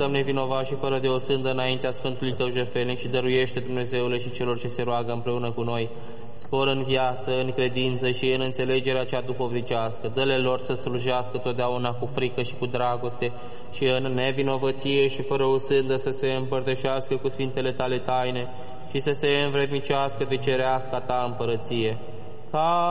stăm nevinovați și fără de o sândă înaintea Sfântului Tău jertfenic și dăruiește, Dumnezeule, și celor ce se roagă împreună cu noi spor în viață, în credință și în înțelegerea cea duhovnicească. Dă-le lor să slujească totdeauna cu frică și cu dragoste și în nevinovăție și fără o sândă să se împărtășească cu Sfintele Tale taine și să se învrednicească de cerească Ta împărăție. Ca